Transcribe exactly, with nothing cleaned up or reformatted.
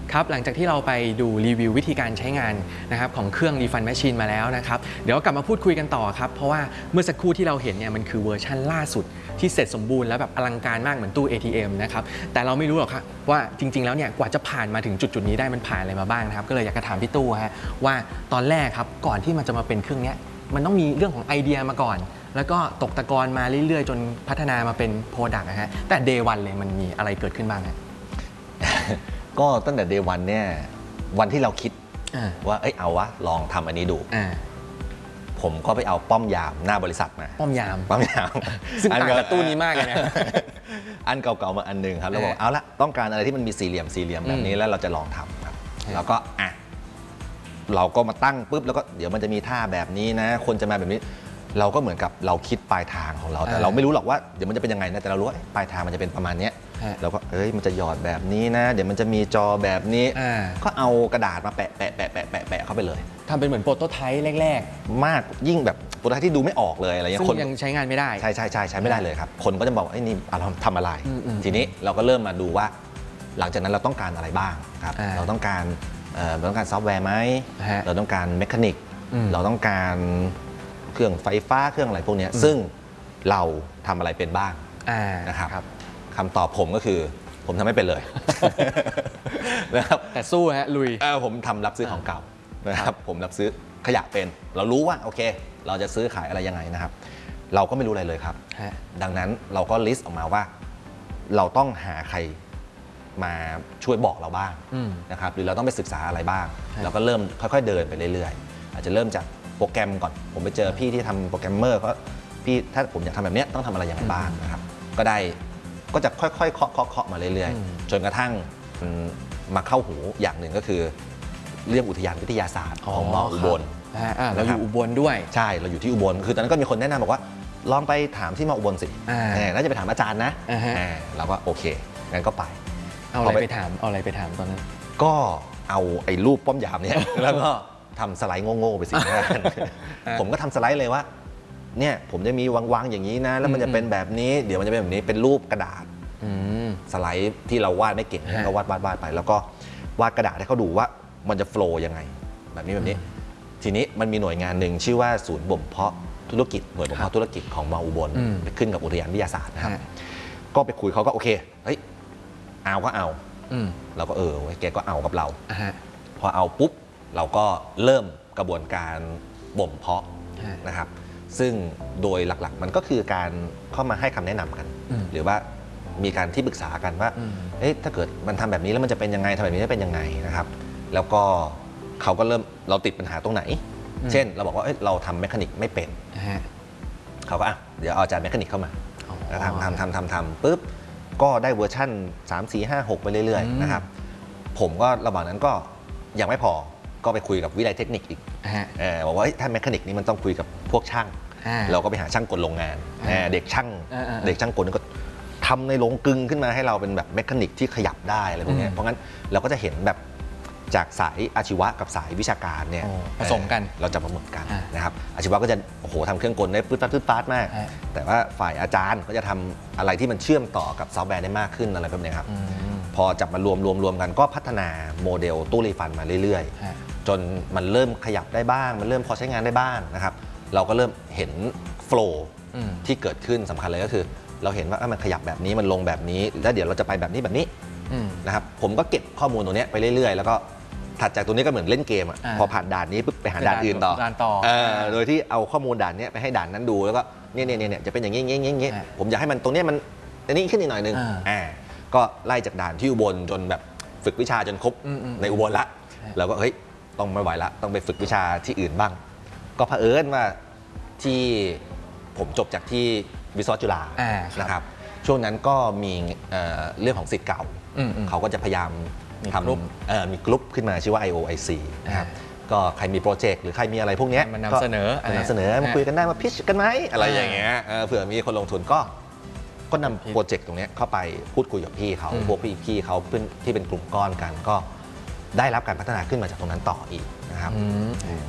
ครับหลังจากที่เราไปดูรีวิววิธีการใช้งานนะครับของเครื่อง Refund Machine มาแล้วนะครับเดี๋ยวกลับมาพูดคุยกันต่อครับเพราะว่าเมื่อสักครู่ที่เราเห็นเนี่ยมันคือเวอร์ชั่นล่าสุดที่เสร็จสมบูรณ์แล้วแบบอลังการมากเหมือนตู้ เอ ที เอ็ม นะครับแต่เราไม่รู้หรอกครับว่าจริงๆแล้วเนี่ยกว่าจะผ่านมาถึงจุดๆนี้ได้มันผ่านอะไรมาบ้างนะครับก็เลยอยากจะถามพี่ตู้ฮะว่าตอนแรกครับก่อนที่มันจะมาเป็นเครื่องนี้มันต้องมีเรื่องของไอเดียมาก่อนแล้วก็ตกตะกอนมาเรื่อยๆจนพัฒนามาเป็นโปรดักต์นะฮะแต่ Day วันเลยมันมีอะไรเกิดขึ้นบ้างฮะก็ตั้งแต่ Day วันเนี่ยวันที่เราคิดว่าเอ้ยเอาวะลองทำอันนี้ดูผมก็ไปเอาป้อมยามหน้าบริษัทมาป้อมยามป้อมยามซึ่งต่างกับตู้นี้มากเลยนะอันเก่าๆมาอันนึงครับเราบอกเอาละต้องการอะไรที่มันมีสี่เหลี่ยมสี่เหลี่ยมแบบนี้แล้วเราจะลองทำครับแล้วก็อ่ะเราก็มาตั้งปุ๊บแล้วก็เดี๋ยวมันจะมีท่าแบบนี้นะคนจะมาแบบนี้เราก็เหมือนกับเราคิดปลายทางของเราแต่เราไม่รู้หรอกว่าเดี๋ยวมันจะเป็นยังไงนะแต่เรารู้ว่าปลายทางมันจะเป็นประมาณนี้เราก็เอ้ยมันจะหยอดแบบนี้นะเดี๋ยวมันจะมีจอแบบนี้ก็เอากระดาษมาแปะแปะแปะแปะแปะแปะเข้าไปเลยทำเป็นเหมือนโปรโตไทป์แรกๆมากยิ่งแบบโปรโตไทป์ที่ดูไม่ออกเลยอะไรเงี้ยคนยังใช้งานไม่ได้ใช่ใช่ใช่ใช้ไม่ได้เลยครับคนก็จะบอกไอ้นี่เราทำอะไรทีนี้เราก็เริ่มมาดูว่าหลังจากนั้นเราต้องการอะไรบ้างครับเราต้องการเราต้องการซอฟต์แวร์ไหมเราต้องการเมคานิกเราต้องการเครื่องไฟฟ้าเครื่องอะไรพวกนี้ซึ่งเราทำอะไรเป็นบ้างนะครับคำตอบผมก็คือผมทำไม่เป็นเลยนะครับแต่สู้ฮะลุยผมทำรับซื้อของเก่านะครับผมรับซื้อขยะเป็นเรารู้ว่าโอเคเราจะซื้อขายอะไรยังไงนะครับเราก็ไม่รู้อะไรเลยครับดังนั้นเราก็ลิสต์ออกมาว่าเราต้องหาใครมาช่วยบอกเราบ้างนะครับหรือเราต้องไปศึกษาอะไรบ้างเราก็เริ่มค่อยๆเดินไปเรื่อยๆอาจจะเริ่มจากโปรแกรมก่อนผมไปเจอพี่ที่ทำโปรแกรมเมอร์ก็พี่ถ้าผมอยากทำแบบนี้ต้องทำอะไรอย่างไรบ้างนะครับก็ได้ก็จะค่อยๆเคาะเคาะมาเรื่อยๆจนกระทั่งมาเข้าหูอย่างหนึ่งก็คือเรื่องอุทยานวิทยาศาสตร์ของมออุบลเราอยู่อุบลด้วยใช่เราอยู่ที่อุบลคือตอนนั้นก็มีคนแนะนำบอกว่าลองไปถามที่มออุบลสิน่าจะไปถามอาจารย์นะเราก็โอเคงั้นก็ไปเอาอะไรไปถามเอาอะไรไปถามตอนนั้นก็เอาไอ้รูปป้อมยามเนี่ยแล้วก็ทำสไลด์โง่ๆไปสิผมก็ทำสไลด์เลยว่าเนี่ยผมจะมีวางๆอย่างนี้นะแล้วมันจะเป็นแบบนี้เดี๋ยวมันจะเป็นแบบนี้เป็นรูปกระดาษสไลด์ที่เราวาดไม่เก่งก็วาดวาดวาดไปแล้วก็วาดกระดาษให้เขาดูว่ามันจะโฟล์ยังไงแบบนี้แบบนี้ทีนี้มันมีหน่วยงานหนึ่งชื่อว่าศูนย์บ่มเพาะธุรกิจหน่วยบ่มเพาะธุรกิจของมออุบลไปขึ้นกับอุทยานวิทยาศาสตร์นะครับก็ไปคุยเขาก็โอเคเฮ้ยเอาก็เอาเราก็เออแกก็เอากับเราพอเอาปุ๊บเราก็เริ่มกระบวนการบ่มเพาะนะครับซึ่งโดยหลักๆมันก็คือการเข้ามาให้คำแนะนำกันหรือว่ามีการที่ปรึกษากันว่าเอ๊ะถ้าเกิดมันทำแบบนี้แล้วมันจะเป็นยังไงทำแบบนี้จะเป็นยังไงนะครับแล้วก็เขาก็เริ่มเราติดปัญหาตรงไหนเช่นเราบอกว่าเอ้ยเราทำเมคานิกไม่เป็นเขาก็อ่ะเดี๋ยวเอาอาจารย์เมคานิกเข้ามาแล้วทำทำทำทำทำปุ๊บก็ได้เวอร์ชั่นสาม สี่ ห้า หกไปเรื่อยๆนะครับผมก็ระหว่างนั้นก็ยังไม่พอก็ไปคุยกับวิทยาลัยเทคนิคอีกบอกว่าถ้าเมคานิกนี้มันต้องคุยกับพวกช่างเราก็ไปหาช่างกลโรงงานเด็กช่างเด็กช่างกลก็ทำในโรงกลึงขึ้นมาให้เราเป็นแบบเมคานิกที่ขยับได้อะไรพวกนี้เพราะงั้นเราก็จะเห็นแบบจากสายอาชีวะกับสายวิชาการเนี่ยผสมกันเราจะประมวลกันนะครับอาชีวะก็จะโอ้โหทำเครื่องกลได้ปื๊ดปั๊ดปื๊ดปั๊ดมากแต่ว่าฝ่ายอาจารย์ก็จะทำอะไรที่มันเชื่อมต่อกับซอฟต์แวร์ได้มากขึ้นอะไรแบบนี้ครับพอจับมารวมรวมรวมกันก็พัฒนาโมเดลตู้รีฟันมาเรื่อยๆจนมันเริ่มขยับได้บ้างมันเริ่มพอใช้งานได้บ้างนะครับเราก็เริ่มเห็นโฟล์ที่เกิดขึ้นสำคัญเลยก็คือเราเห็นว่ามันขยับแบบนี้มันลงแบบนี้แล้วเดี๋ยวเราจะไปแบบนี้แบบนี้นะครับผมก็เก็บข้อมูลตรงนี้ไปเรื่อยๆแล้วก็ถัดจากตัวนี้ก็เหมือนเล่นเกมอ่ะพอผ่านด่านนี้ปุ๊บไปหาด่านอื่นต่อโดยที่เอาข้อมูลด่านนี้ไปให้ด่านนั้นดูแล้วก็เนี่ยเนี่ยเนี่ยจะเป็นอย่างนี้อย่างนี้อย่างนี้ผมอยากให้มันตรงนี้มันอันนี้ขึ้นอีกหน่อยนึงอ่าก็ไล่จากด่านที่อุบลจนแบบฝึกวิชาจนครบในอุบลละแล้วก็เฮ้ยต้องไม่ไหวละต้องไปฝึกวิชาที่อื่นบ้างก็เผอิญว่าที่ผมจบจากที่วิศวะจุฬานะครับช่วงนั้นก็มีเรื่องของศิษย์เก่าเขาก็จะพยายามทำมีกลุ่มขึ้นมาชื่อว่า ไอ โอ ไอ ซี นะครับก็ใครมีโปรเจกต์หรือใครมีอะไรพวกนี้มานำเสนอมานำเสนอมาคุยกันได้มาพิชกันไหมอะไรอย่างเงี้ยเผื่อมีคนลงทุนก็ก็นำโปรเจกต์ตรงนี้เข้าไปพูดคุยกับพี่เขาพวกพี่พี่เขาที่เป็นกลุ่มก้อนกันก็ได้รับการพัฒนาขึ้นมาจากตรงนั้นต่ออีกนะครับ